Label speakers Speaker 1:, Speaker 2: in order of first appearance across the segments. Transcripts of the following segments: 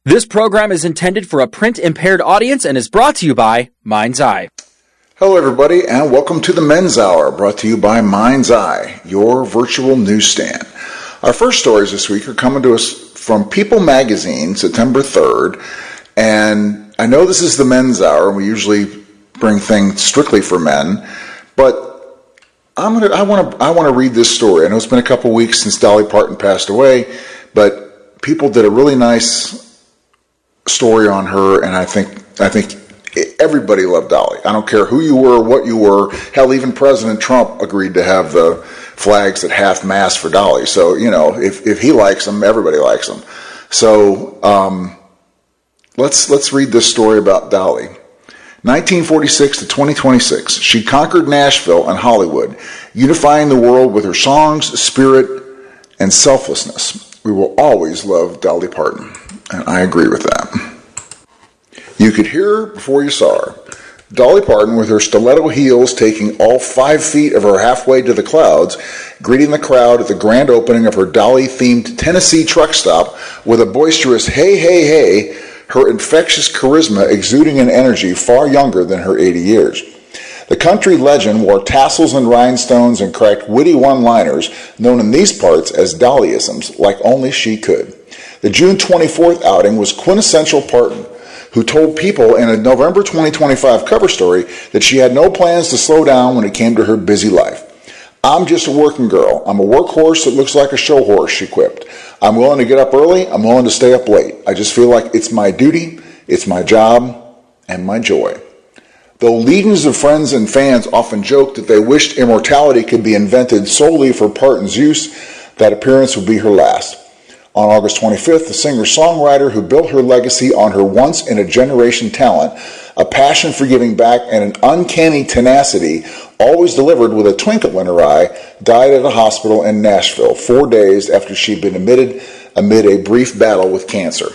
Speaker 1: This program is intended for a print-impaired audience and is brought to you by Mind's Eye.
Speaker 2: Hello, everybody, and welcome to the Men's Hour, brought to you by Mind's Eye, your virtual newsstand. Our first stories this week are coming to us from People Magazine, September 3rd, and I know this is the Men's Hour, and we usually bring things strictly for men, but I want to read this story. I know it's been a couple weeks since Dolly Parton passed away, but people did a really nice story on her, and I think everybody loved Dolly. I don't care who you were, what you were. Hell, even President Trump agreed to have the flags at half-mast for Dolly. So, you know, if he likes them, everybody likes them. So, let's read this story about Dolly. 1946 to 2026, she conquered Nashville and Hollywood, unifying the world with her songs, spirit, and selflessness. We will always love Dolly Parton, and I agree with that. You could hear her before you saw her. Dolly Parton, with her stiletto heels taking all 5 feet of her halfway to the clouds, greeting the crowd at the grand opening of her Dolly-themed Tennessee truck stop with a boisterous "hey, hey, hey," her infectious charisma exuding an energy far younger than her 80 years. The country legend wore tassels and rhinestones and cracked witty one-liners known in these parts as Dollyisms like only she could. The June 24th outing was quintessential Parton, who told People in a November 2025 cover story that she had no plans to slow down when it came to her busy life. "I'm just a working girl. I'm a workhorse that looks like a show horse," she quipped. "I'm willing to get up early. I'm willing to stay up late. I just feel like it's my duty, it's my job, and my joy." Though legions of friends and fans often joked that they wished immortality could be invented solely for Parton's use, that appearance would be her last. On August 25th, the singer-songwriter who built her legacy on her once-in-a-generation talent, a passion for giving back, and an uncanny tenacity, always delivered with a twinkle in her eye, died at a hospital in Nashville 4 days after she'd been admitted amid a brief battle with cancer.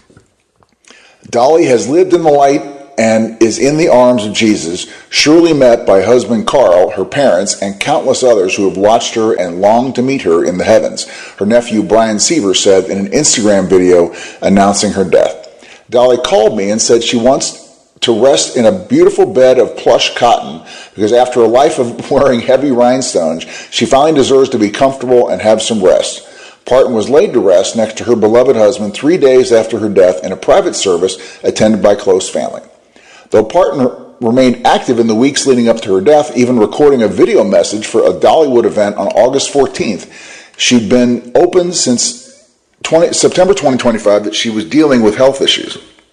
Speaker 2: Dolly has lived in the light and is in the arms of Jesus, surely met by husband Carl, her parents, and countless others who have watched her and longed to meet her in the heavens, her nephew Brian Seaver said in an Instagram video announcing her death. "Dolly called me and said she wants to rest in a beautiful bed of plush cotton because after a life of wearing heavy rhinestones, she finally deserves to be comfortable and have some rest." Parton was laid to rest next to her beloved husband 3 days after her death in a private service attended by close family. Though Parton remained active in the weeks leading up to her death, even recording a video message for a Dollywood event on August 14th, she'd been open since September 2025 that she was dealing with health issues.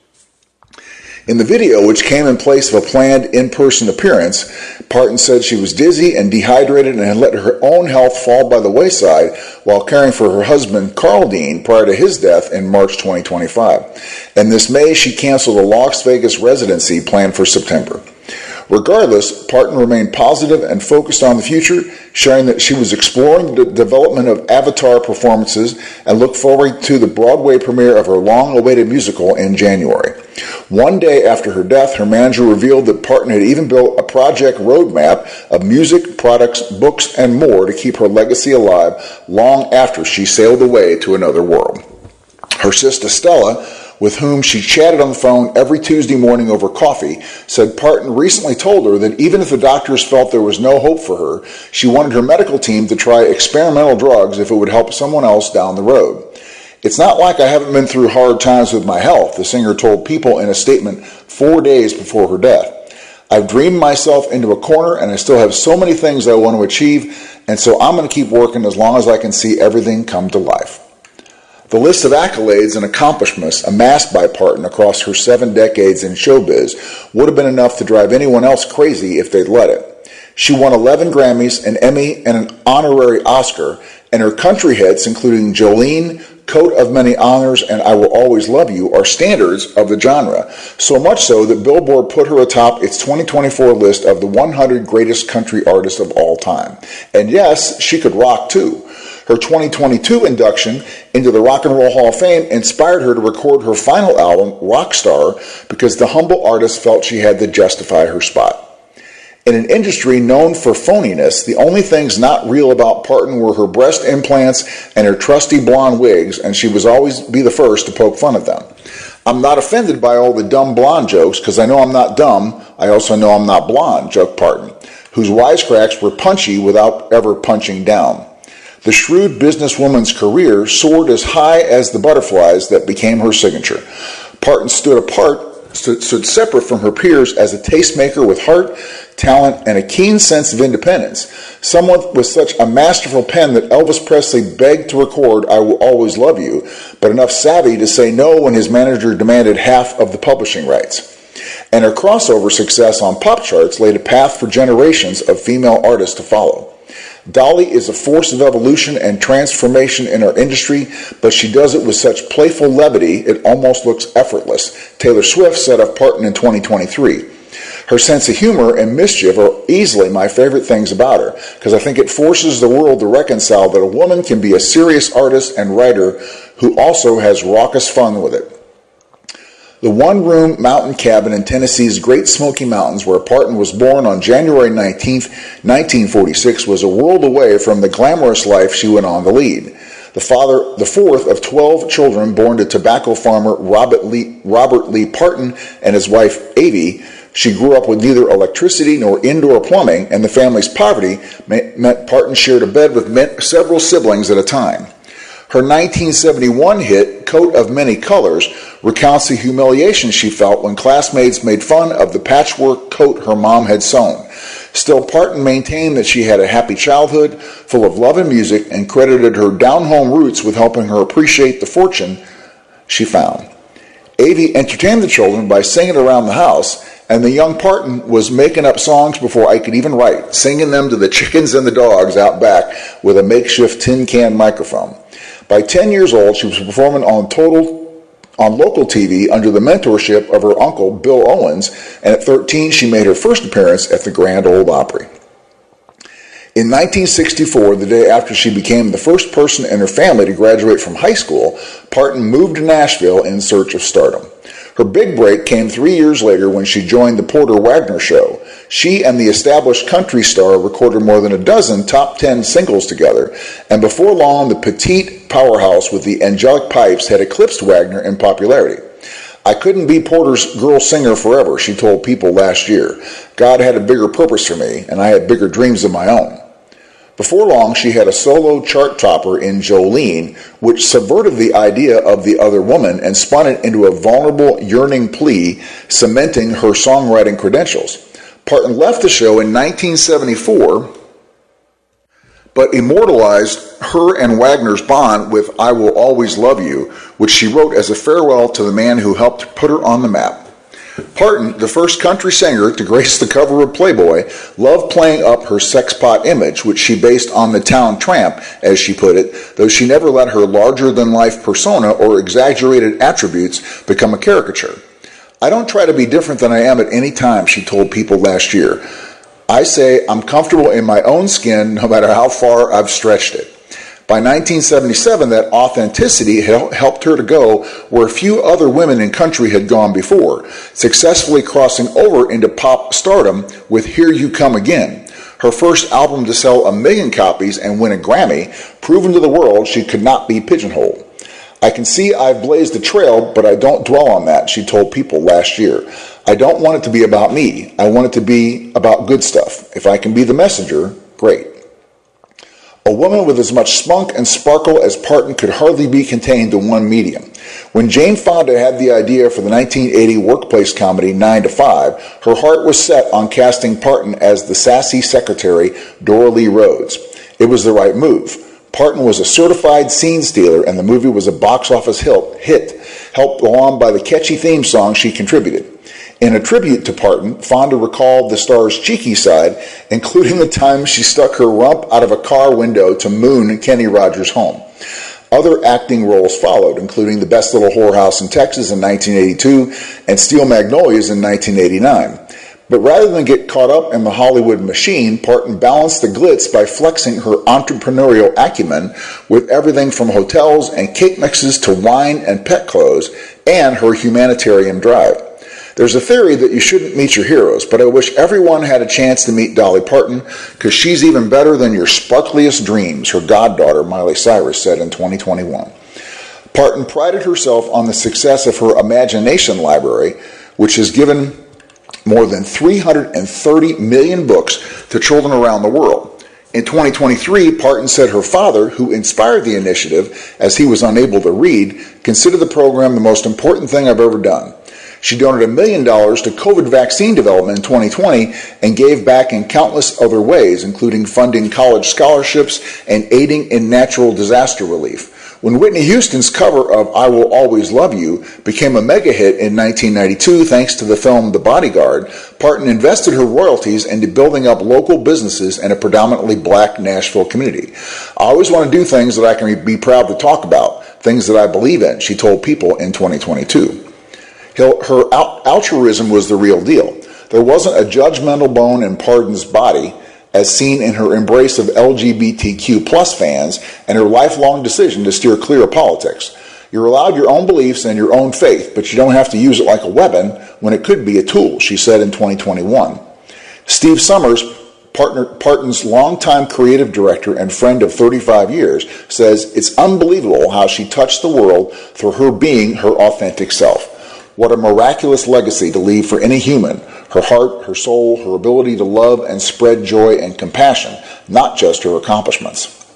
Speaker 2: In the video, which came in place of a planned in-person appearance, Parton said she was dizzy and dehydrated and had let her own health fall by the wayside while caring for her husband, Carl Dean, prior to his death in March 2025. And this May, she canceled a Las Vegas residency planned for September. Regardless, Parton remained positive and focused on the future, sharing that she was exploring the development of Avatar performances and looked forward to the Broadway premiere of her long-awaited musical in January. 1 day after her death, her manager revealed that Parton had even built a project roadmap of music, products, books, and more to keep her legacy alive long after she sailed away to another world. Her sister Stella, with whom she chatted on the phone every Tuesday morning over coffee, said Parton recently told her that even if the doctors felt there was no hope for her, she wanted her medical team to try experimental drugs if it would help someone else down the road. "It's not like I haven't been through hard times with my health," the singer told People in a statement 4 days before her death. "I've dreamed myself into a corner and I still have so many things I want to achieve, and so I'm going to keep working as long as I can see everything come to life." The list of accolades and accomplishments amassed by Parton across her 7 decades in showbiz would have been enough to drive anyone else crazy if they'd let it. She won 11 Grammys, an Emmy, and an honorary Oscar, and her country hits, including Jolene, Coat of Many Honors, and I Will Always Love You, are standards of the genre, so much so that Billboard put her atop its 2024 list of the 100 greatest country artists of all time. And yes, she could rock too. Her 2022 induction into the Rock and Roll Hall of Fame inspired her to record her final album, Rockstar, because the humble artist felt she had to justify her spot. In an industry known for phoniness, the only things not real about Parton were her breast implants and her trusty blonde wigs, and she would always be the first to poke fun at them. I'm not offended by all the dumb blonde jokes because I know I'm not dumb. I also know I'm not blonde, joked Parton, whose wisecracks were punchy without ever punching down. The shrewd businesswoman's career soared as high as the butterflies that became her signature. Parton stood separate from her peers as a tastemaker with heart, talent, and a keen sense of independence. Someone with such a masterful pen that Elvis Presley begged to record I Will Always Love You, but enough savvy to say no when his manager demanded half of the publishing rights. And her crossover success on pop charts laid a path for generations of female artists to follow. Dolly is a force of evolution and transformation in our industry, but she does it with such playful levity it almost looks effortless, Taylor Swift said of Parton in 2023. Her sense of humor and mischief are easily my favorite things about her, because I think it forces the world to reconcile that a woman can be a serious artist and writer who also has raucous fun with it. The one-room mountain cabin in Tennessee's Great Smoky Mountains, where Parton was born on January 19, 1946, was a world away from the glamorous life she went on to lead. The fourth of 12 children born to tobacco farmer Robert Lee Parton and his wife, Avie, she grew up with neither electricity nor indoor plumbing, and the family's poverty meant Parton shared a bed with several siblings at a time. Her 1971 hit, Coat of Many Colors, recounts the humiliation she felt when classmates made fun of the patchwork coat her mom had sewn. Still, Parton maintained that she had a happy childhood, full of love and music, and credited her down-home roots with helping her appreciate the fortune she found. Avie entertained the children by singing around the house, and the young Parton was making up songs before I could even write, singing them to the chickens and the dogs out back with a makeshift tin can microphone. By 10 years old, she was performing on local TV under the mentorship of her uncle, Bill Owens, and at 13, she made her first appearance at the Grand Ole Opry. In 1964, the day after she became the first person in her family to graduate from high school, Parton moved to Nashville in search of stardom. Her big break came 3 years later when she joined the Porter Wagoner Show. She and the established country star recorded more than a dozen top 10 singles together, and before long, the petite powerhouse with the angelic pipes had eclipsed Wagoner in popularity. I couldn't be Porter's girl singer forever, she told People last year. God had a bigger purpose for me, and I had bigger dreams of my own. Before long, she had a solo chart topper in Jolene, which subverted the idea of the other woman and spun it into a vulnerable, yearning plea, cementing her songwriting credentials. Parton left the show in 1974, but immortalized her and Wagner's bond with I Will Always Love You, which she wrote as a farewell to the man who helped put her on the map. Parton, the first country singer to grace the cover of Playboy, loved playing up her sexpot image, which she based on the town tramp, as she put it, though she never let her larger-than-life persona or exaggerated attributes become a caricature. I don't try to be different than I am at any time, she told People last year. I say I'm comfortable in my own skin no matter how far I've stretched it. By 1977, that authenticity helped her to go where few other women in country had gone before, successfully crossing over into pop stardom with Here You Come Again, her first album to sell 1 million copies and win a Grammy, proving to the world she could not be pigeonholed. I can see I've blazed a trail, but I don't dwell on that, she told People last year. I don't want it to be about me. I want it to be about good stuff. If I can be the messenger, great. A woman with as much spunk and sparkle as Parton could hardly be contained to one medium. When Jane Fonda had the idea for the 1980 workplace comedy 9 to 5, her heart was set on casting Parton as the sassy secretary Dora Lee Rhodes. It was the right move. Parton was a certified scene stealer, and the movie was a box office hit, helped along by the catchy theme song she contributed. In a tribute to Parton, Fonda recalled the star's cheeky side, including the time she stuck her rump out of a car window to moon Kenny Rogers' home. Other acting roles followed, including The Best Little Whorehouse in Texas in 1982 and Steel Magnolias in 1989. But rather than get caught up in the Hollywood machine, Parton balanced the glitz by flexing her entrepreneurial acumen with everything from hotels and cake mixes to wine and pet clothes, and her humanitarian drive. There's a theory that you shouldn't meet your heroes, but I wish everyone had a chance to meet Dolly Parton, because she's even better than your sparkliest dreams, her goddaughter Miley Cyrus said in 2021. Parton prided herself on the success of her imagination library, which has given more than 330 million books to children around the world. In 2023, Parton said her father, who inspired the initiative as he was unable to read, considered the program the most important thing I've ever done. She donated $1 million to COVID vaccine development in 2020 and gave back in countless other ways, including funding college scholarships and aiding in natural disaster relief. When Whitney Houston's cover of I Will Always Love You became a mega hit in 1992 thanks to the film The Bodyguard, Parton invested her royalties into building up local businesses and a predominantly black Nashville community. I always want to do things that I can be proud to talk about, things that I believe in, she told People in 2022. Her altruism was the real deal. There wasn't a judgmental bone in Parton's body, as seen in her embrace of LGBTQ plus fans and her lifelong decision to steer clear of politics. You're allowed your own beliefs and your own faith, but you don't have to use it like a weapon when it could be a tool, she said in 2021. Steve Summers, Parton's longtime creative director and friend of 35 years, says it's unbelievable how she touched the world through her being her authentic self. What a miraculous legacy to leave for any human, her heart, her soul, her ability to love and spread joy and compassion, not just her accomplishments.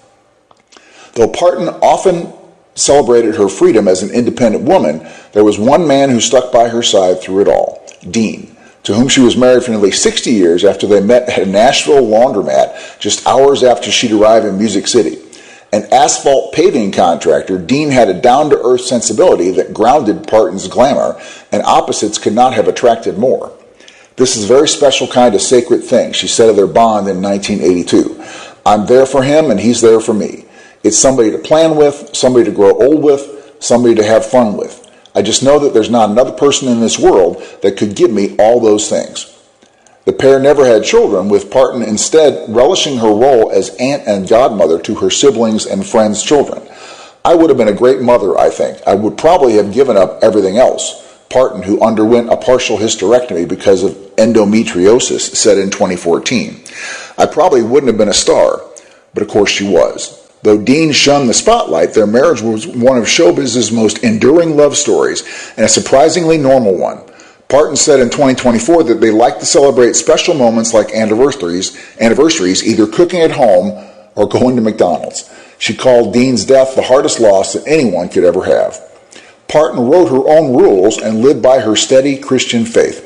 Speaker 2: Though Parton often celebrated her freedom as an independent woman, there was one man who stuck by her side through it all, Dean, to whom she was married for nearly 60 years after they met at a Nashville laundromat just hours after she'd arrived in Music City. An asphalt paving contractor, Dean had a down-to-earth sensibility that grounded Parton's glamour, and opposites could not have attracted more. This is a very special kind of sacred thing, she said of their bond in 1982. I'm there for him, and he's there for me. It's somebody to plan with, somebody to grow old with, somebody to have fun with. I just know that there's not another person in this world that could give me all those things. The pair never had children, with Parton instead relishing her role as aunt and godmother to her siblings and friends' children. I would have been a great mother, I think. I would probably have given up everything else. Parton, who underwent a partial hysterectomy because of endometriosis, said in 2014. I probably wouldn't have been a star, but of course she was. Though Dean shunned the spotlight, their marriage was one of showbiz's most enduring love stories and a surprisingly normal one. Parton said in 2024 that they like to celebrate special moments like anniversaries, either cooking at home or going to McDonald's. She called Dean's death the hardest loss that anyone could ever have. Parton wrote her own rules and lived by her steady Christian faith.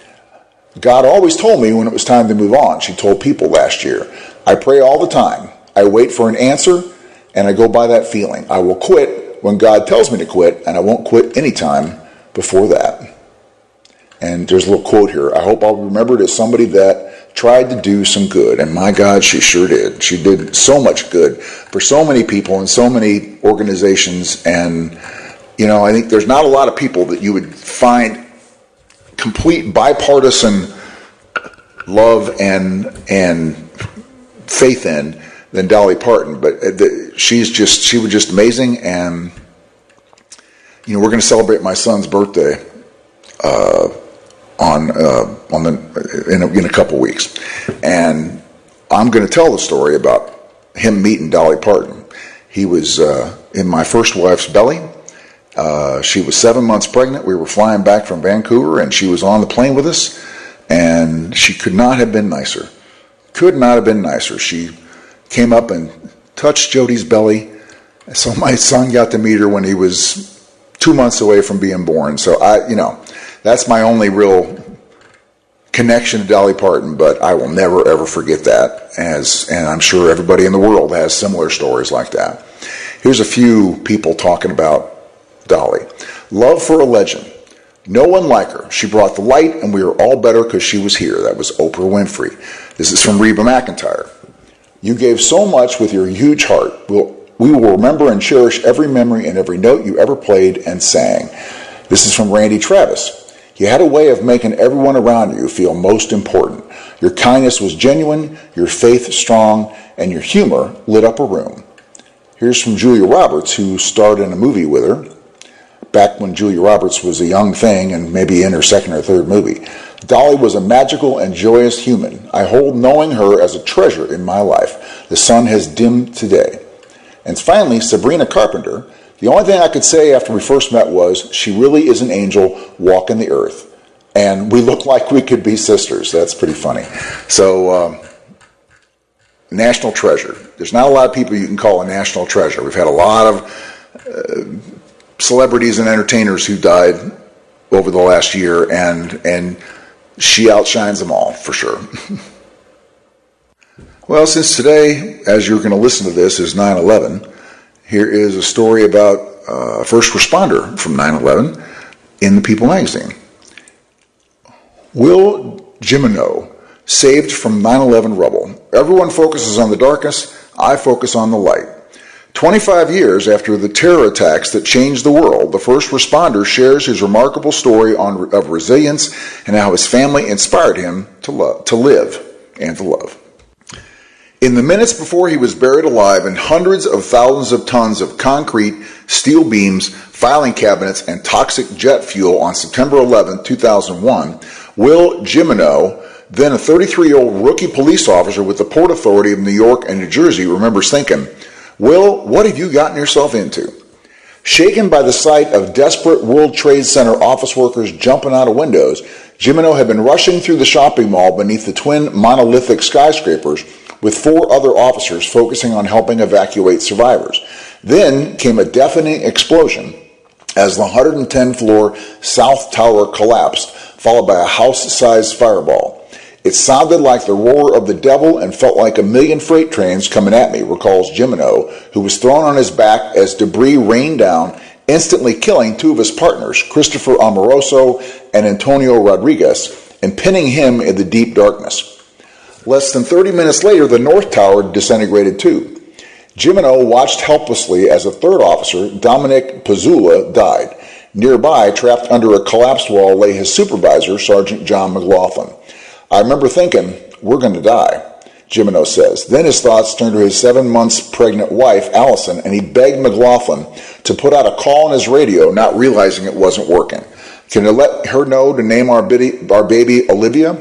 Speaker 2: God always told me when it was time to move on, she told People last year. I pray all the time. I wait for an answer, and I go by that feeling. I will quit when God tells me to quit, and I won't quit any time before that. And there's a little quote here. I hope I'll be remembered as somebody that tried to do some good. And my God, she sure did. She did so much good for so many people and so many organizations. And, you know, I think there's not a lot of people that you would find complete bipartisan love and faith in than Dolly Parton. But she was just amazing. And, you know, we're going to celebrate my son's birthday in a couple weeks, and I'm going to tell the story about him meeting Dolly Parton. He was in my first wife's belly. She was 7 months pregnant. We were flying back from Vancouver, and she was on the plane with us, and she could not have been nicer. Could not have been nicer. She came up and touched Jody's belly. So my son got to meet her when he was 2 months away from being born. So that's my only real connection to Dolly Parton, but I will never, ever forget that, and I'm sure everybody in the world has similar stories like that. Here's a few people talking about Dolly. Love for a legend. No one like her. She brought the light, and we were all better because she was here. That was Oprah Winfrey. This is from Reba McEntire. You gave so much with your huge heart. We will remember and cherish every memory and every note you ever played and sang. This is from Randy Travis. You had a way of making everyone around you feel most important. Your kindness was genuine, your faith strong, and your humor lit up a room. Here's from Julia Roberts, who starred in a movie with her, back when Julia Roberts was a young thing and maybe in her second or third movie. Dolly was a magical and joyous human. I hold knowing her as a treasure in my life. The sun has dimmed today. And finally, Sabrina Carpenter The only thing I could say after we first met was, she really is an angel walking the earth. And we look like we could be sisters. That's pretty funny. So, national treasure. There's not a lot of people you can call a national treasure. We've had a lot of celebrities and entertainers who died over the last year, and she outshines them all, for sure. Well, since today, as you're going to listen to this, is 9/11, here is a story about a first responder from 9/11 in the People magazine. Will Jimeno, saved from 9/11 rubble. Everyone focuses on the darkness. I focus on the light. 25 years after the terror attacks that changed the world, the first responder shares his remarkable story of resilience and how his family inspired him to live and to love. In the minutes before he was buried alive in hundreds of thousands of tons of concrete, steel beams, filing cabinets, and toxic jet fuel on September 11, 2001, Will Jimeno, then a 33-year-old rookie police officer with the Port Authority of New York and New Jersey, remembers thinking, "Will, what have you gotten yourself into?" Shaken by the sight of desperate World Trade Center office workers jumping out of windows, Jimeno had been rushing through the shopping mall beneath the twin monolithic skyscrapers with 4 other officers focusing on helping evacuate survivors. Then came a deafening explosion as the 110th-floor South Tower collapsed, followed by a house-sized fireball. "It sounded like the roar of the devil and felt like a million freight trains coming at me," recalls Jimeno, who was thrown on his back as debris rained down, instantly killing 2 of his partners, Christopher Amoroso and Antonio Rodriguez, and pinning him in the deep darkness. Less than 30 minutes later, the North Tower disintegrated too. Jimeno watched helplessly as a 3rd officer, Dominic Pizzula, died. Nearby, trapped under a collapsed wall, lay his supervisor, Sergeant John McLaughlin. "I remember thinking, we're going to die," Jimeno says. Then his thoughts turned to his 7 months pregnant wife, Allison, and he begged McLaughlin to put out a call on his radio, not realizing it wasn't working. "Can you let her know to name our baby Olivia?"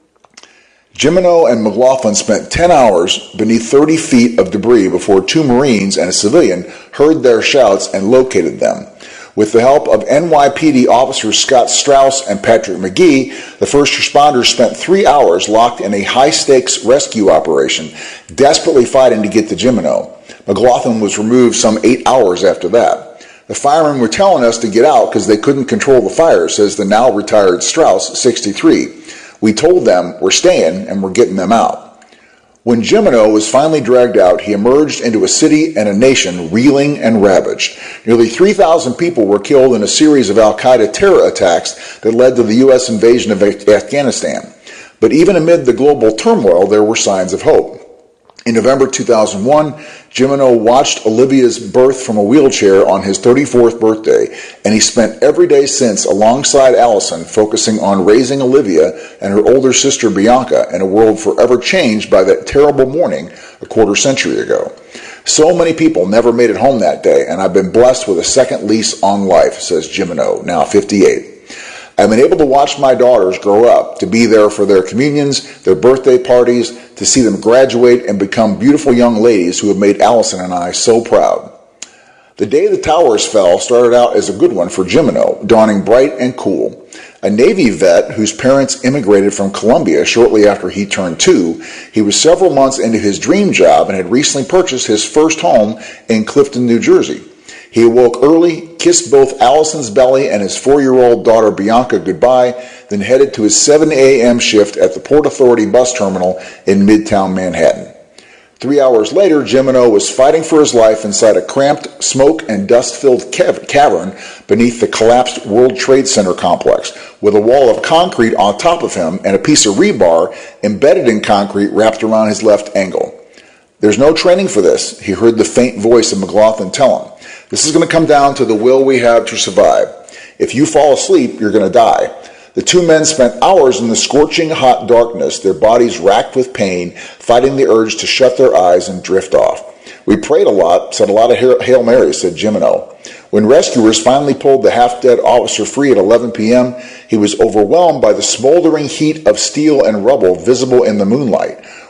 Speaker 2: Jimeno and McLaughlin spent 10 hours beneath 30 feet of debris before 2 Marines and a civilian heard their shouts and located them. With the help of NYPD officers Scott Strauss and Patrick McGee, the first responders spent 3 hours locked in a high-stakes rescue operation, desperately fighting to get to Jimeno. McLaughlin was removed some 8 hours after that. "The firemen were telling us to get out because they couldn't control the fire," says the now-retired Strauss, 63. "We told them we're staying and we're getting them out." When Jimeno was finally dragged out, he emerged into a city and a nation reeling and ravaged. Nearly 3,000 people were killed in a series of al-Qaeda terror attacks that led to the U.S. invasion of Afghanistan. But even amid the global turmoil, there were signs of hope. In November 2001, Jimeno watched Olivia's birth from a wheelchair on his 34th birthday, and he spent every day since alongside Allison, focusing on raising Olivia and her older sister Bianca in a world forever changed by that terrible morning a quarter century ago. "So many people never made it home that day, and I've been blessed with a second lease on life," says Jimeno, now 58. "I've been able to watch my daughters grow up, to be there for their communions, their birthday parties, to see them graduate and become beautiful young ladies who have made Allison and I so proud." The day the towers fell started out as a good one for Jimeno, dawning bright and cool. A Navy vet whose parents immigrated from Colombia shortly after he turned 2, he was several months into his dream job and had recently purchased his first home in Clifton, New Jersey. He awoke early, kissed both Allison's belly and his 4-year-old daughter Bianca goodbye, then headed to his 7 a.m. shift at the Port Authority bus terminal in Midtown Manhattan. 3 hours later, Jimeno was fighting for his life inside a cramped, smoke and dust-filled cavern beneath the collapsed World Trade Center complex, with a wall of concrete on top of him and a piece of rebar embedded in concrete wrapped around his left ankle. "There's no training for this," he heard the faint voice of McLaughlin tell him. "This is going to come down to the will we have to survive. If you fall asleep, you're going to die." The 2 men spent hours in the scorching hot darkness, their bodies racked with pain, fighting the urge to shut their eyes and drift off. "We prayed a lot, said a lot of Hail Marys," said Jimeno. When rescuers finally pulled the half-dead officer free at 11 p.m., he was overwhelmed by the smoldering heat of steel and rubble visible in the moonlight.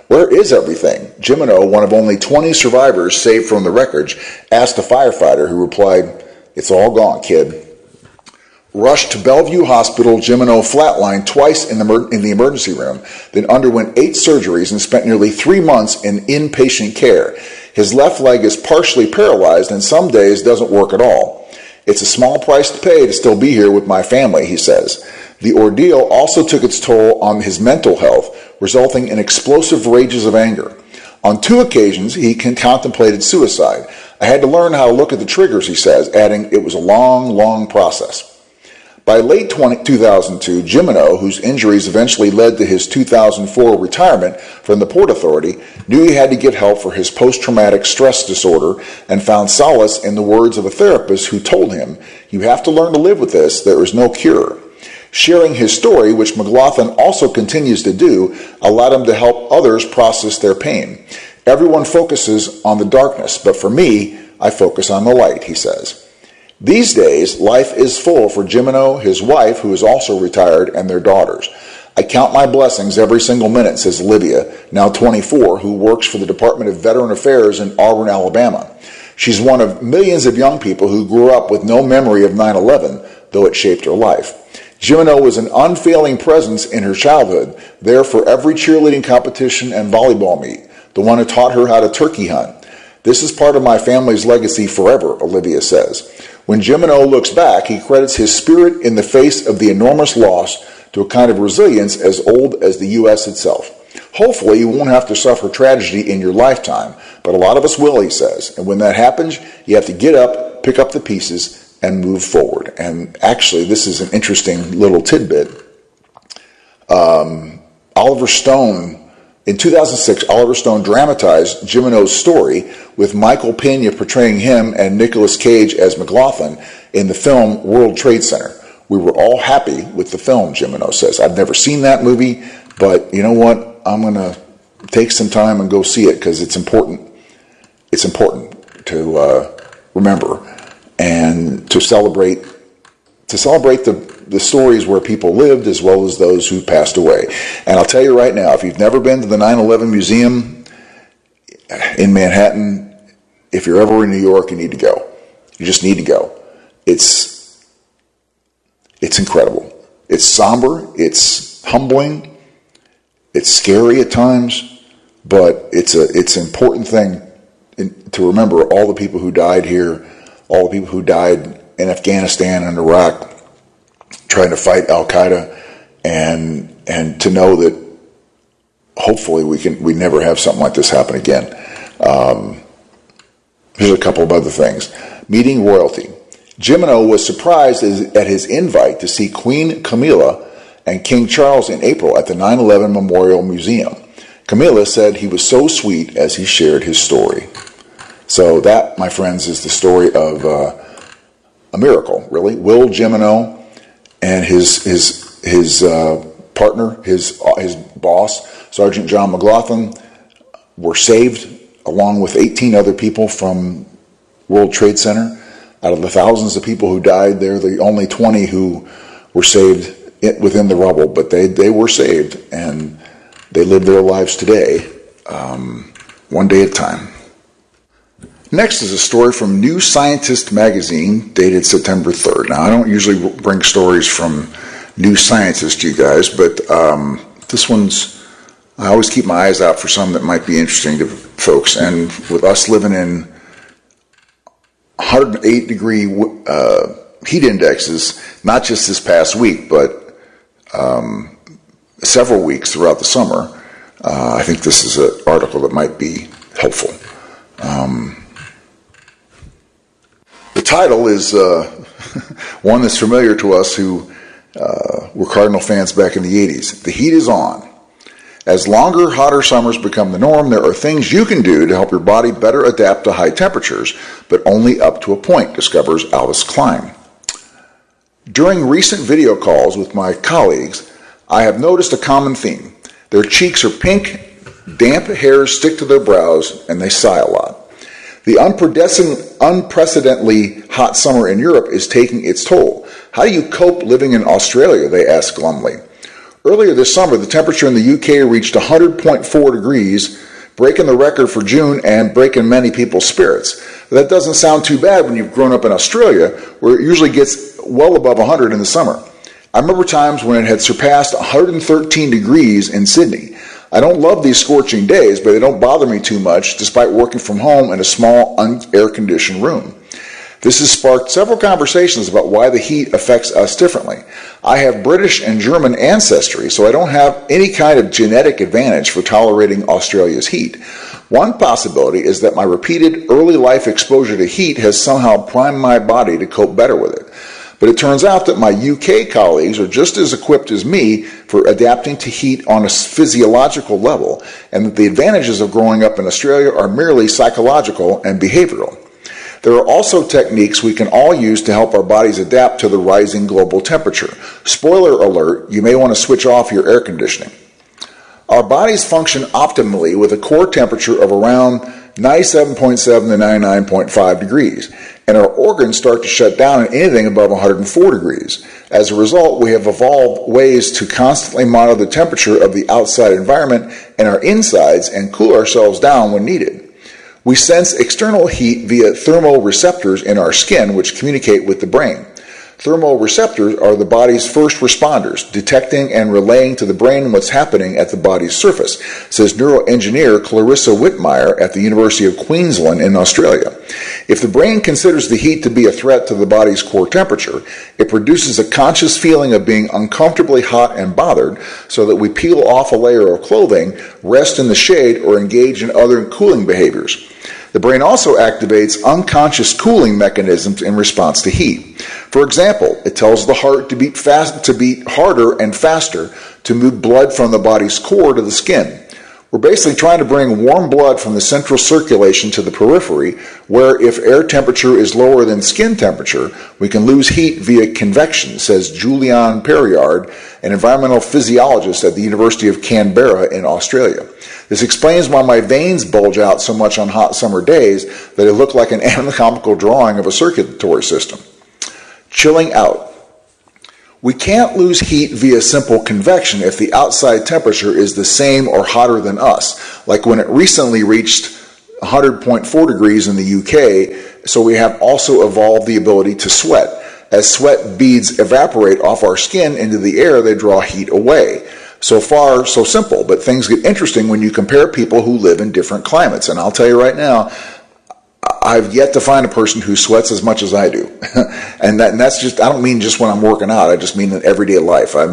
Speaker 2: Where is everything? Jimeno, one of only 20 survivors saved from the wreckage, asked a firefighter who replied, "It's all gone, kid." Rushed to Bellevue Hospital, Jimeno flatlined twice in the emergency room, then underwent 8 surgeries and spent nearly 3 months in inpatient care. His left leg is partially paralyzed and some days doesn't work at all. "It's a small price to pay to still be here with my family," he says. The ordeal also took its toll on his mental health, resulting in explosive rages of anger. On 2 occasions, he contemplated suicide. "I had to learn how to look at the triggers," he says, adding, "It was a long, long process." By late 2002, Jimeno, whose injuries eventually led to his 2004 retirement from the Port Authority, knew he had to get help for his post-traumatic stress disorder and found solace in the words of a therapist who told him, "You have to learn to live with this. There is no cure." Sharing his story, which McLaughlin also continues to do, allowed him to help others process their pain. "Everyone focuses on the darkness, but for me, I focus on the light," he says. These days, life is full for Jimeno, his wife, who is also retired, and their daughters. "I count my blessings every single minute," says Olivia, now 24, who works for the Department of Veteran Affairs in Auburn, Alabama. She's one of millions of young people who grew up with no memory of 9/11, though it shaped her life. Jimeno was an unfailing presence in her childhood, there for every cheerleading competition and volleyball meet, the one who taught her how to turkey hunt. "This is part of my family's legacy forever," Olivia says. When Jimeno looks back, he credits his spirit in the face of the enormous loss to a kind of resilience as old as the U.S. itself. "Hopefully you won't have to suffer tragedy in your lifetime, but a lot of us will," he says. "And when that happens, you have to get up, pick up the pieces, and move forward." And actually, this is an interesting little tidbit. Oliver Stone, in 2006, Oliver Stone dramatized Jimeno's story with Michael Pena portraying him and Nicolas Cage as McLaughlin in the film World Trade Center. "We were all happy with the film," Jimeno says. "I've never seen that movie, but you know what? I'm going to take some time and go see it because it's important. It's important to remember and to celebrate the stories where people lived as well as those who passed away." And I'll tell you right now, if you've never been to the 9/11 Museum in Manhattan, if you're ever in New York, you need to go. You just need to go. It's incredible. It's somber. It's humbling. It's scary at times, but it's an important thing to remember all the people who died here, all the people who died in Afghanistan and Iraq, trying to fight Al-Qaeda, and to know that hopefully we never have something like this happen again. Here's a couple of other things. Meeting royalty. Jimeno was surprised at his invite to see Queen Camilla and King Charles in April at the 9/11 Memorial Museum. Camilla said he was so sweet as he shared his story. So that, my friends, is the story of a miracle, really. Will Jimeno and his partner, his boss, Sergeant John McLaughlin, were saved along with 18 other people from World Trade Center. Out of the thousands of people who died, they're the only 20 who were saved within the rubble, but they were saved, and they live their lives today, one day at a time. Next is a story from New Scientist magazine, dated September 3rd. Now, I don't usually bring stories from New Scientist, you guys, but this one's, I always keep my eyes out for some that might be interesting to folks. And with us living in 108-degree heat indexes, not just this past week, but several weeks throughout the summer, I think this is an article that might be helpful. The title is one that's familiar to us who were Cardinal fans back in the 80s. The heat is on. As longer, hotter summers become the norm, there are things you can do to help your body better adapt to high temperatures, but only up to a point, discovers Alice Klein. During recent video calls with my colleagues, I have noticed a common theme. Their cheeks are pink, damp hairs stick to their brows, and they sigh a lot. The unprecedentedly hot summer in Europe is taking its toll. How do you cope living in Australia, they ask glumly. Earlier this summer, the temperature in the UK reached 100.4 degrees, breaking the record for June and breaking many people's spirits. That doesn't sound too bad when you've grown up in Australia, where it usually gets well above 100 in the summer. I remember times when it had surpassed 113 degrees in Sydney. I don't love these scorching days, but they don't bother me too much, despite working from home in a small, air-conditioned room. This has sparked several conversations about why the heat affects us differently. I have British and German ancestry, so I don't have any kind of genetic advantage for tolerating Australia's heat. One possibility is that my repeated early life exposure to heat has somehow primed my body to cope better with it. But it turns out that my UK colleagues are just as equipped as me for adapting to heat on a physiological level, and that the advantages of growing up in Australia are merely psychological and behavioral. There are also techniques we can all use to help our bodies adapt to the rising global temperature. Spoiler alert, you may want to switch off your air conditioning. Our bodies function optimally with a core temperature of around 97.7 to 99.5 degrees, and our organs start to shut down at anything above 104 degrees. As a result, we have evolved ways to constantly monitor the temperature of the outside environment and our insides and cool ourselves down when needed. We sense external heat via thermoreceptors in our skin, which communicate with the brain. Thermoreceptors are the body's first responders, detecting and relaying to the brain what's happening at the body's surface, says neuroengineer Clarissa Whitmire at the University of Queensland in Australia. If the brain considers the heat to be a threat to the body's core temperature, it produces a conscious feeling of being uncomfortably hot and bothered, so that we peel off a layer of clothing, rest in the shade, or engage in other cooling behaviors. The brain also activates unconscious cooling mechanisms in response to heat. For example, it tells the heart to beat harder and faster to move blood from the body's core to the skin. We're basically trying to bring warm blood from the central circulation to the periphery, where if air temperature is lower than skin temperature, we can lose heat via convection, says Julian Perriard, an environmental physiologist at the University of Canberra in Australia. This explains why my veins bulge out so much on hot summer days that they look like an anatomical drawing of a circulatory system. Chilling out. We can't lose heat via simple convection if the outside temperature is the same or hotter than us, like when it recently reached 100.4 degrees in the UK, so we have also evolved the ability to sweat. As sweat beads evaporate off our skin into the air, they draw heat away. So far, so simple, but things get interesting when you compare people who live in different climates. And I'll tell you right now, I've yet to find a person who sweats as much as I do. and that's just, I don't mean just when I'm working out, I just mean in everyday life. I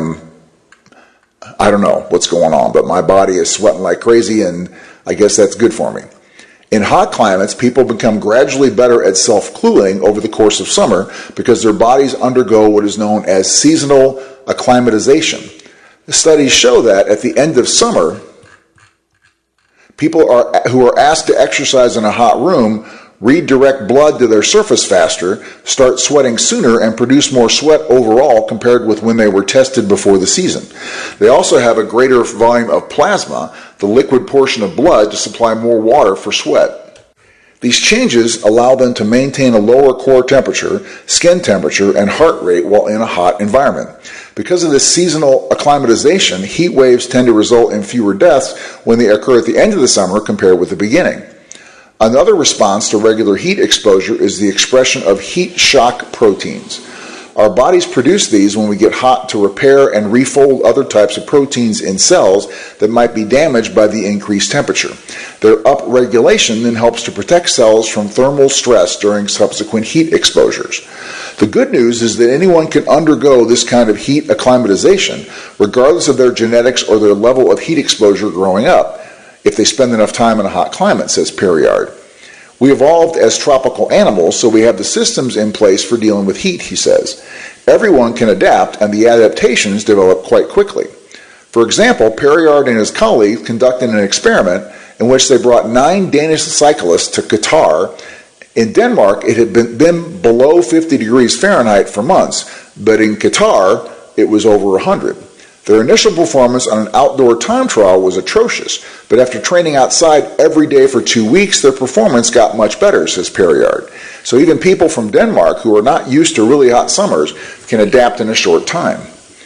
Speaker 2: don't know what's going on, but my body is sweating like crazy, and I guess that's good for me. In hot climates, people become gradually better at self-cooling over the course of summer because their bodies undergo what is known as seasonal acclimatization. The studies show that at the end of summer, people who are asked to exercise in a hot room redirect blood to their surface faster, start sweating sooner, and produce more sweat overall compared with when they were tested before the season. They also have a greater volume of plasma, the liquid portion of blood, to supply more water for sweat. These changes allow them to maintain a lower core temperature, skin temperature, and heart rate while in a hot environment. Because of this seasonal acclimatization, heat waves tend to result in fewer deaths when they occur at the end of the summer compared with the beginning. Another response to regular heat exposure is the expression of heat shock proteins. Our bodies produce these when we get hot to repair and refold other types of proteins in cells that might be damaged by the increased temperature. Their upregulation then helps to protect cells from thermal stress during subsequent heat exposures. The good news is that anyone can undergo this kind of heat acclimatization regardless of their genetics or their level of heat exposure growing up, if they spend enough time in a hot climate, says Perriard. We evolved as tropical animals, so we have the systems in place for dealing with heat, he says. Everyone can adapt, and the adaptations develop quite quickly. For example, Perriard and his colleagues conducted an experiment in which they brought 9 Danish cyclists to Qatar. In Denmark, it had been below 50 degrees Fahrenheit for months, but in Qatar, it was over 100. Their initial performance on an outdoor time trial was atrocious, but after training outside every day for 2 weeks, their performance got much better, says Perriard. So even people from Denmark who are not used to really hot summers can adapt in a short time.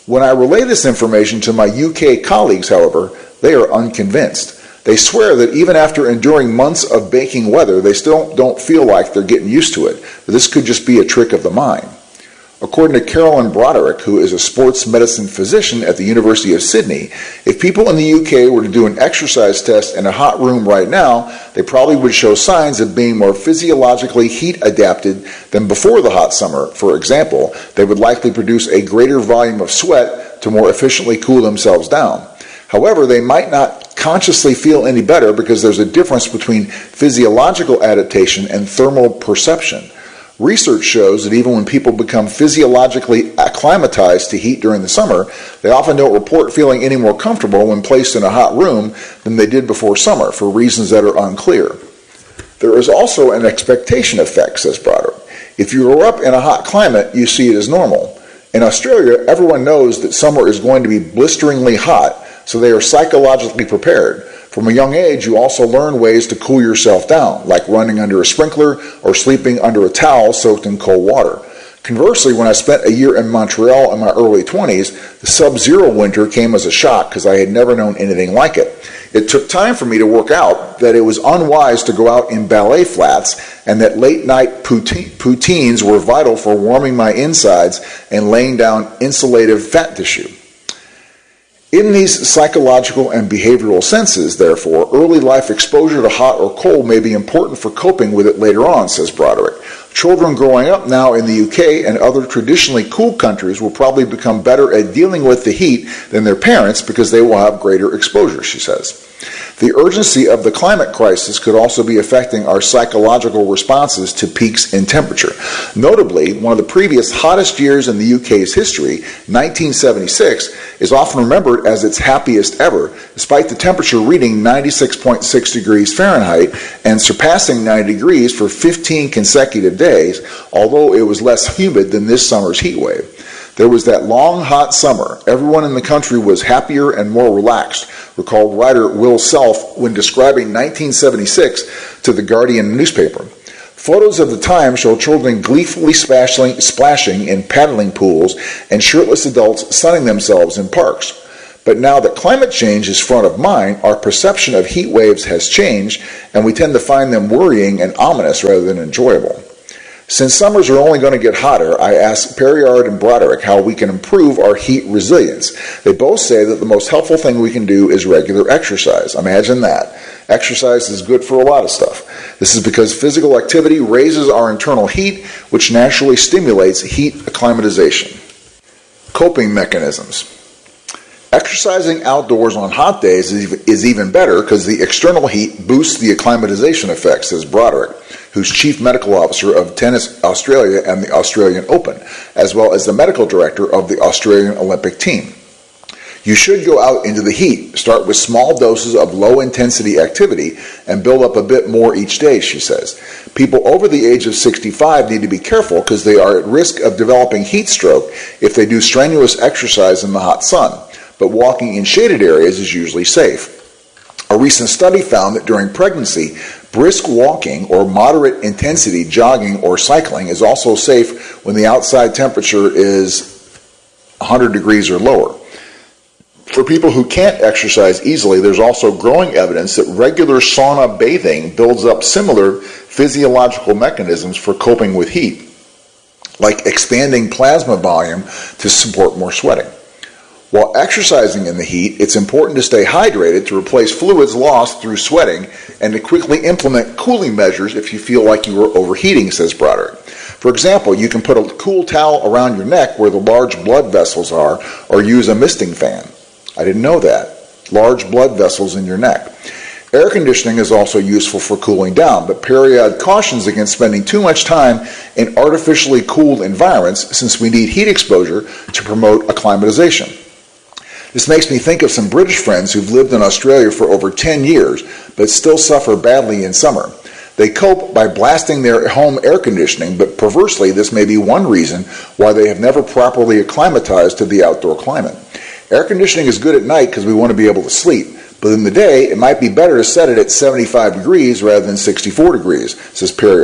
Speaker 2: When I relay this information to my UK colleagues, however, they are unconvinced. They swear that even after enduring months of baking weather, they still don't feel like they're getting used to it. But this could just be a trick of the mind. According to Carolyn Broderick, who is a sports medicine physician at the University of Sydney, if people in the UK were to do an exercise test in a hot room right now, they probably would show signs of being more physiologically heat adapted than before the hot summer. For example, they would likely produce a greater volume of sweat to more efficiently cool themselves down. However, they might not consciously feel any better because there's a difference between physiological adaptation and thermal perception. Research shows that even when people become physiologically acclimatized to heat during the summer, they often don't report feeling any more comfortable when placed in a hot room than they did before summer, for reasons that are unclear. There is also an expectation effect, says Broderick. If you grow up in a hot climate, you see it as normal. In Australia, everyone knows that summer is going to be blisteringly hot, so they are psychologically prepared. From a young age, you also learn ways to cool yourself down, like running under a sprinkler or sleeping under a towel soaked in cold water. Conversely, when I spent a year in Montreal in my early 20s, the sub-zero winter came as a shock because I had never known anything like it. It took time for me to work out that it was unwise to go out in ballet flats and that late-night poutines were vital for warming my insides and laying down insulative fat tissue. In these psychological and behavioral senses, therefore, early life exposure to hot or cold may be important for coping with it later on, says Broderick. Children growing up now in the UK and other traditionally cool countries will probably become better at dealing with the heat than their parents because they will have greater exposure, she says. The urgency of the climate crisis could also be affecting our psychological responses to peaks in temperature. Notably, one of the previous hottest years in the UK's history, 1976, is often remembered as its happiest ever, despite the temperature reading 96.6 degrees Fahrenheit and surpassing 90 degrees for 15 consecutive days, although it was less humid than this summer's heat wave. There was that long, hot summer. Everyone in the country was happier and more relaxed, recalled writer Will Self when describing 1976 to the Guardian newspaper. Photos of the time show children gleefully splashing in paddling pools and shirtless adults sunning themselves in parks. But now that climate change is front of mind, our perception of heat waves has changed, and we tend to find them worrying and ominous rather than enjoyable. Since summers are only going to get hotter, I asked Perriard and Broderick how we can improve our heat resilience. They both say that the most helpful thing we can do is regular exercise. Imagine that. Exercise is good for a lot of stuff. This is because physical activity raises our internal heat, which naturally stimulates heat acclimatization. Coping mechanisms. Exercising outdoors on hot days is even better because the external heat boosts the acclimatization effect, says Broderick, who's chief medical officer of Tennis Australia and the Australian Open, as well as the medical director of the Australian Olympic team. You should go out into the heat, start with small doses of low-intensity activity, and build up a bit more each day, she says. People over the age of 65 need to be careful because they are at risk of developing heat stroke if they do strenuous exercise in the hot sun. But walking in shaded areas is usually safe. A recent study found that during pregnancy, brisk walking or moderate intensity jogging or cycling is also safe when the outside temperature is 100 degrees or lower. For people who can't exercise easily, there's also growing evidence that regular sauna bathing builds up similar physiological mechanisms for coping with heat, like expanding plasma volume to support more sweating. While exercising in the heat, it's important to stay hydrated to replace fluids lost through sweating and to quickly implement cooling measures if you feel like you are overheating, says Broderick. For example, you can put a cool towel around your neck where the large blood vessels are or use a misting fan. I didn't know that. Large blood vessels in your neck. Air conditioning is also useful for cooling down, but Perriard cautions against spending too much time in artificially cooled environments since we need heat exposure to promote acclimatization. This makes me think of some British friends who've lived in Australia for over 10 years, but still suffer badly in summer. They cope by blasting their home air conditioning, but perversely, this may be one reason why they have never properly acclimatized to the outdoor climate. Air conditioning is good at night because we want to be able to sleep, but in the day, it might be better to set it at 75 degrees rather than 64 degrees, says Perriard,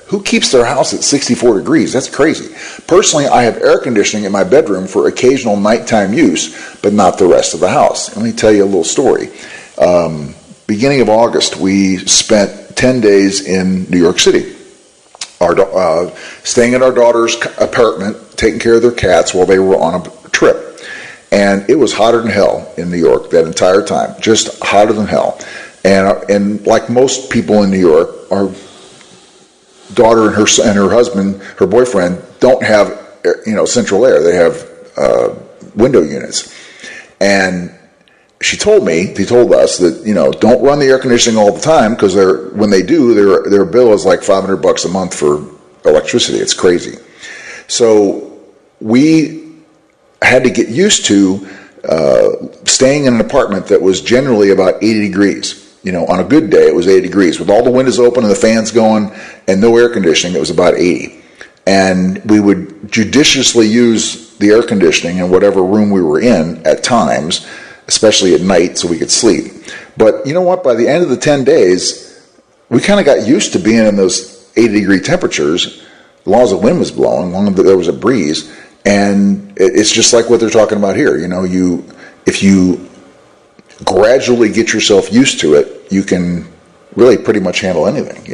Speaker 2: Who keeps their house at 64 degrees? That's crazy. Personally, I have air conditioning in my bedroom for occasional nighttime use, but not the rest of the house. Let me tell you a little story. Beginning of August, we spent 10 days in New York City, staying at our daughter's apartment, taking care of their cats while they were on a trip. And it was hotter than hell in New York that entire time, just hotter than hell. And like most people in New York, our daughter and her husband, her boyfriend, don't have central air. They have window units. And they told us that don't run the air conditioning all the time, because when they do, their bill is like $500 a month for electricity. It's crazy. So we had to get used to staying in an apartment that was generally about 80 degrees. On a good day, it was 80 degrees. With all the windows open and the fans going and no air conditioning, it was about 80. And we would judiciously use the air conditioning in whatever room we were in at times, especially at night, so we could sleep. But you know what? By the end of the 10 days, we kind of got used to being in those 80-degree temperatures, as long as the wind was blowing, as long as there was a breeze. And it's just like what they're talking about here. If you gradually get yourself used to it, you can really pretty much handle anything,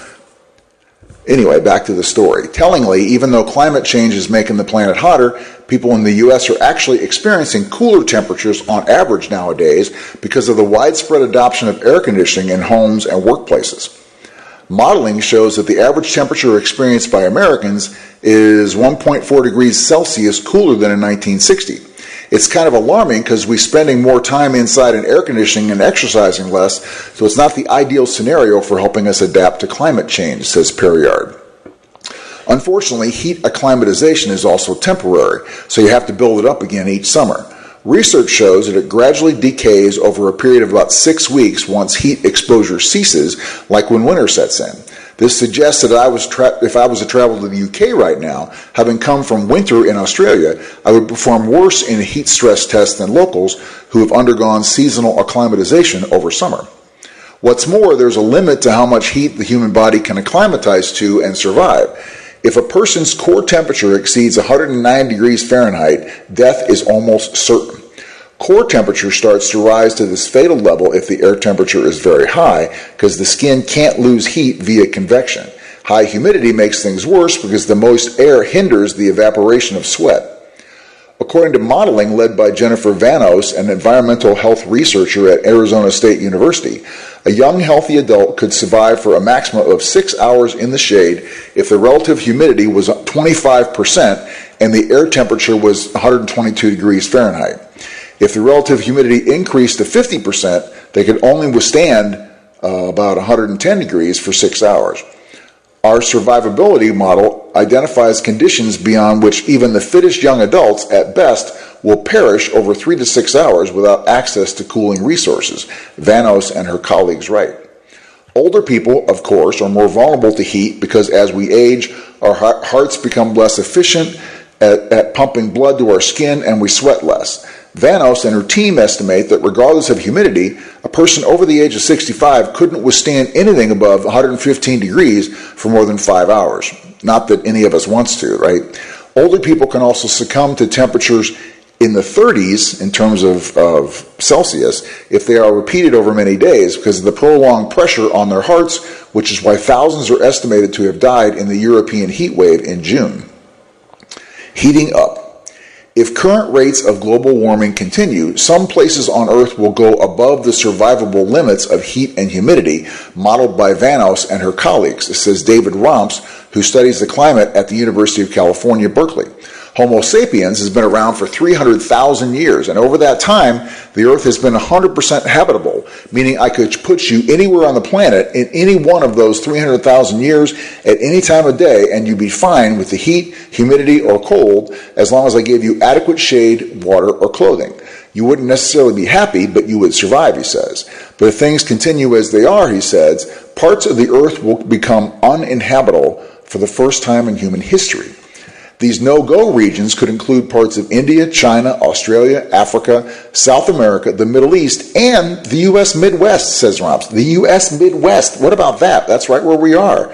Speaker 2: Anyway, back to the story. Tellingly, even though climate change is making the planet hotter, people in the U.S. are actually experiencing cooler temperatures on average nowadays because of the widespread adoption of air conditioning in homes and workplaces. Modeling shows that the average temperature experienced by Americans is 1.4 degrees Celsius cooler than in 1960. It's kind of alarming because we're spending more time inside in air conditioning and exercising less, so it's not the ideal scenario for helping us adapt to climate change, says Perriard. Unfortunately, heat acclimatization is also temporary, so you have to build it up again each summer. Research shows that it gradually decays over a period of about 6 weeks once heat exposure ceases, like when winter sets in. This suggests that if I was to travel to the UK right now, having come from winter in Australia, I would perform worse in a heat stress test than locals who have undergone seasonal acclimatization over summer. What's more, there's a limit to how much heat the human body can acclimatize to and survive. If a person's core temperature exceeds 109 degrees Fahrenheit, death is almost certain. Core temperature starts to rise to this fatal level if the air temperature is very high, because the skin can't lose heat via convection. High humidity makes things worse because the moist air hinders the evaporation of sweat. According to modeling led by Jennifer Vanos, an environmental health researcher at Arizona State University, a young healthy adult could survive for a maximum of 6 hours in the shade if the relative humidity was 25% and the air temperature was 122 degrees Fahrenheit. If the relative humidity increased to 50%, they could only withstand about 110 degrees for 6 hours. Our survivability model identifies conditions beyond which even the fittest young adults, at best, will perish over 3 to 6 hours without access to cooling resources, Vanos and her colleagues write. Older people, of course, are more vulnerable to heat because as we age, our hearts become less efficient at pumping blood to our skin and we sweat less. Vanos and her team estimate that regardless of humidity, a person over the age of 65 couldn't withstand anything above 115 degrees for more than 5 hours. Not that any of us wants to, right? Older people can also succumb to temperatures in the 30s in terms of Celsius if they are repeated over many days because of the prolonged pressure on their hearts, which is why thousands are estimated to have died in the European heat wave in June. Heating up. If current rates of global warming continue, some places on Earth will go above the survivable limits of heat and humidity, modeled by Vanos and her colleagues, says David Romps, who studies the climate at the University of California, Berkeley. Homo sapiens has been around for 300,000 years, and over that time, the Earth has been 100% habitable, meaning I could put you anywhere on the planet in any one of those 300,000 years at any time of day, and you'd be fine with the heat, humidity, or cold, as long as I gave you adequate shade, water, or clothing. You wouldn't necessarily be happy, but you would survive, he says. But if things continue as they are, he says, parts of the Earth will become uninhabitable for the first time in human history. These no-go regions could include parts of India, China, Australia, Africa, South America, the Middle East, and the U.S. Midwest, says Romps. The U.S. Midwest, what about that? That's right where we are.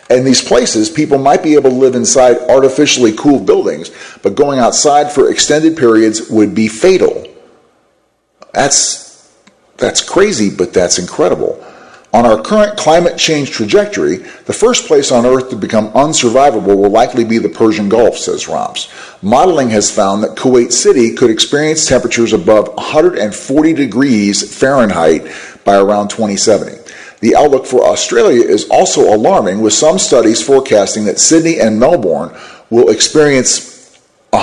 Speaker 2: In these places, people might be able to live inside artificially cooled buildings, but going outside for extended periods would be fatal. That's crazy, but that's incredible. On our current climate change trajectory, the first place on Earth to become unsurvivable will likely be the Persian Gulf, says Romps. Modeling has found that Kuwait City could experience temperatures above 140 degrees Fahrenheit by around 2070. The outlook for Australia is also alarming, with some studies forecasting that Sydney and Melbourne will experience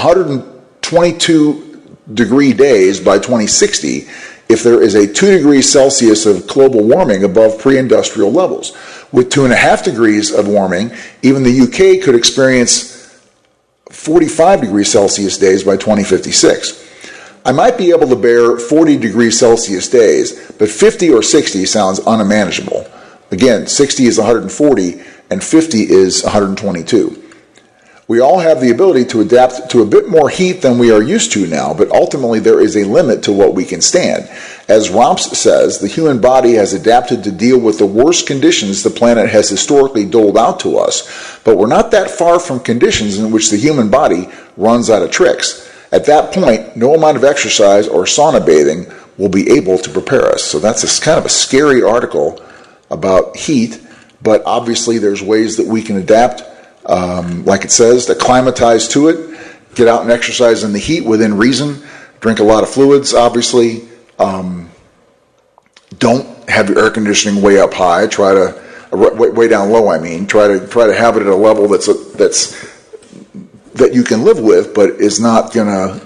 Speaker 2: 122-degree days by 2060 if there is a 2 degrees Celsius of global warming above pre-industrial levels. With 2.5 degrees of warming, even the UK could experience 45 degrees Celsius days by 2056. I might be able to bear 40 degrees Celsius days, but 50 or 60 sounds unmanageable. Again, 60 is 140 and 50 is 122. We all have the ability to adapt to a bit more heat than we are used to now, but ultimately there is a limit to what we can stand. As Romps says, the human body has adapted to deal with the worst conditions the planet has historically doled out to us, but we're not that far from conditions in which the human body runs out of tricks. At that point, no amount of exercise or sauna bathing will be able to prepare us. So that's kind of a scary article about heat, but obviously there's ways that we can adapt, like it says, to acclimatize to it, get out and exercise in the heat within reason, drink a lot of fluids, obviously. Don't have your air conditioning way up high. Try to way down low. Try to have it at a level that you can live with, but is not gonna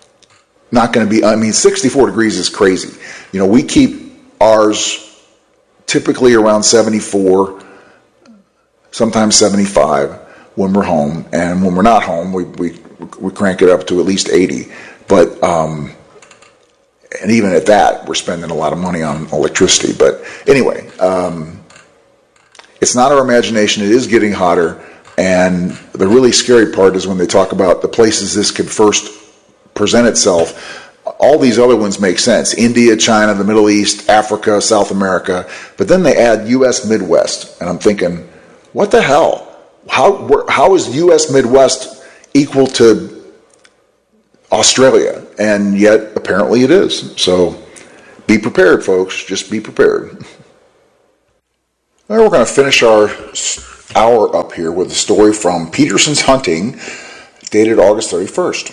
Speaker 2: be. 64 degrees is crazy. We keep ours typically around 74, sometimes 75 when we're home, and when we're not home, we crank it up to at least 80. But and even at that, we're spending a lot of money on electricity. But anyway, it's not our imagination. It is getting hotter. And the really scary part is when they talk about the places this could first present itself. All these other ones make sense. India, China, the Middle East, Africa, South America. But then they add U.S. Midwest. And I'm thinking, what the hell? How is U.S. Midwest equal to Australia? And yet, apparently it is. So be prepared, folks. Just be prepared. All right, we're going to finish our hour up here with a story from Peterson's Hunting, dated August 31st.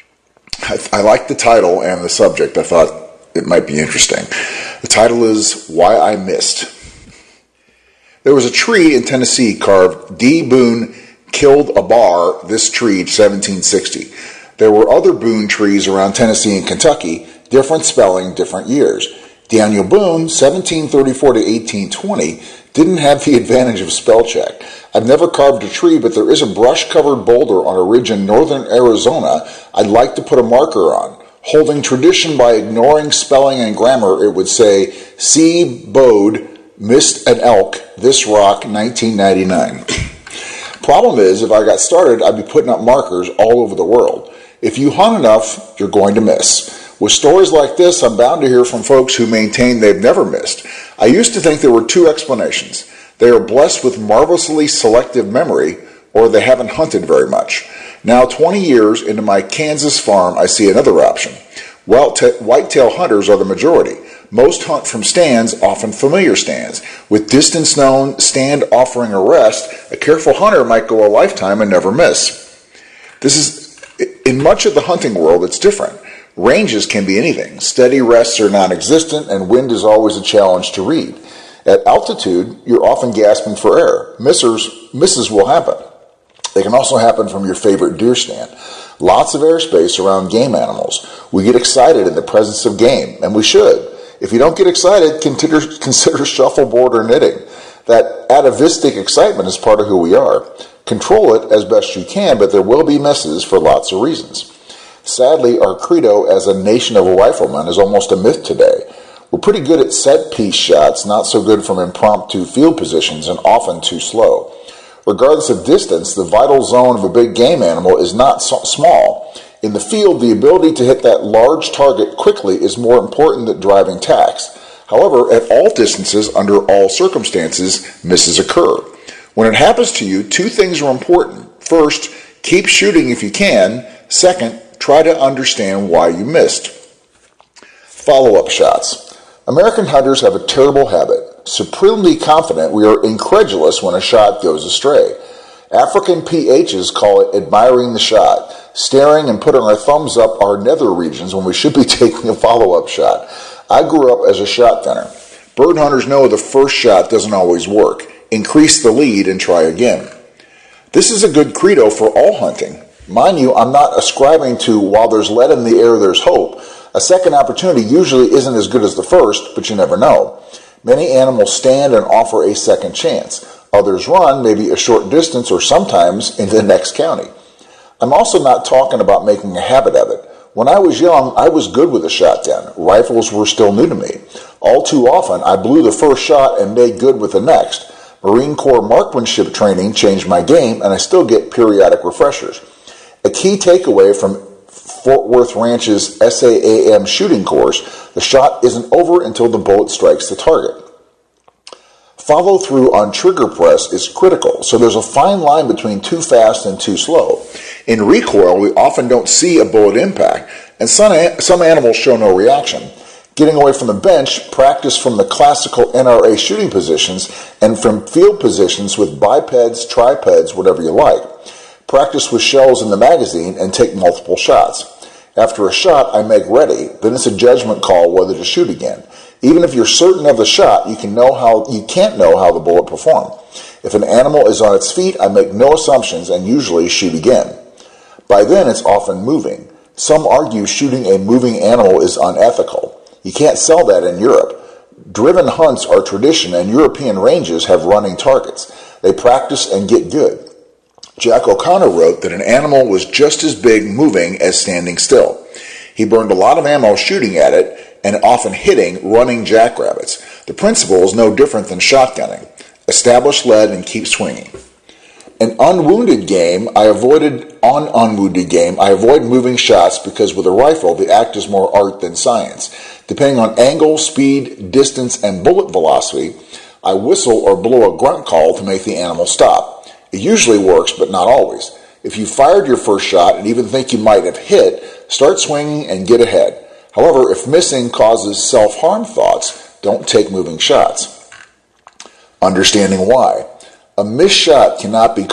Speaker 2: I like the title and the subject. I thought it might be interesting. The title is Why I Missed. There was a tree in Tennessee carved, D. Boone killed a bar, this tree, 1760. There were other Boone trees around Tennessee and Kentucky, different spelling, different years. Daniel Boone, 1734 to 1820, didn't have the advantage of spell check. I've never carved a tree, but there is a brush-covered boulder on a ridge in northern Arizona I'd like to put a marker on. Holding tradition by ignoring spelling and grammar, it would say, C. Bode, missed an elk, this rock, 1999. Problem is, if I got started, I'd be putting up markers all over the world. If you hunt enough, you're going to miss. With stories like this, I'm bound to hear from folks who maintain they've never missed. I used to think there were two explanations. They are blessed with marvelously selective memory, or they haven't hunted very much. Now, 20 years into my Kansas farm, I see another option. Whitetail hunters are the majority. Most hunt from stands, often familiar stands. With distance known, stand offering a rest, a careful hunter might go a lifetime and never miss. In much of the hunting world, it's different. Ranges can be anything. Steady rests are non-existent, and wind is always a challenge to read. At altitude, you're often gasping for air. Misses will happen. They can also happen from your favorite deer stand. Lots of airspace around game animals. We get excited in the presence of game, and we should. If you don't get excited, consider shuffleboard or knitting. That atavistic excitement is part of who we are. Control it as best you can, but there will be misses for lots of reasons. Sadly, our credo as a nation of riflemen is almost a myth today. We're pretty good at set-piece shots, not so good from impromptu field positions, and often too slow. Regardless of distance, the vital zone of a big game animal is not small. In the field, the ability to hit that large target quickly is more important than driving tacks. However, at all distances, under all circumstances, misses occur. When it happens to you, two things are important. First, keep shooting if you can. Second, try to understand why you missed. Follow-up shots. American hunters have a terrible habit. Supremely confident, we are incredulous when a shot goes astray. African PHs call it admiring the shot, staring and putting our thumbs up our nether regions when we should be taking a follow-up shot. I grew up as a shotgunner. Bird hunters know the first shot doesn't always work. Increase the lead and try again. This is a good credo for all hunting. Mind you, I'm not ascribing to while there's lead in the air, there's hope. A second opportunity usually isn't as good as the first, but you never know. Many animals stand and offer a second chance. Others run, maybe a short distance or sometimes in the next county. I'm also not talking about making a habit of it. When I was young, I was good with a shotgun. Rifles were still new to me. All too often, I blew the first shot and made good with the next. Marine Corps marksmanship training changed my game, and I still get periodic refreshers. A key takeaway from Fort Worth Ranch's SAAM shooting course, the shot isn't over until the bullet strikes the target. Follow through on trigger press is critical, so there's a fine line between too fast and too slow. In recoil, we often don't see a bullet impact, and some animals show no reaction. Getting away from the bench, practice from the classical NRA shooting positions and from field positions with bipeds, tripeds, whatever you like. Practice with shells in the magazine and take multiple shots. After a shot, I make ready, then it's a judgment call whether to shoot again. Even if you're certain of the shot, you can't know how the bullet performed. If an animal is on its feet, I make no assumptions and usually shoot again. By then, it's often moving. Some argue shooting a moving animal is unethical. You can't sell that in Europe. Driven hunts are tradition, and European ranges have running targets. They practice and get good. Jack O'Connor wrote that an animal was just as big moving as standing still. He burned a lot of ammo shooting at it and often hitting running jackrabbits. The principle is no different than shotgunning. Establish lead and keep swinging. On unwounded game, I avoid moving shots because with a rifle, the act is more art than science. Depending on angle, speed, distance, and bullet velocity, I whistle or blow a grunt call to make the animal stop. It usually works, but not always. If you fired your first shot and even think you might have hit, start swinging and get ahead. However, if missing causes self-harm thoughts, don't take moving shots. Understanding why. A missed shot cannot be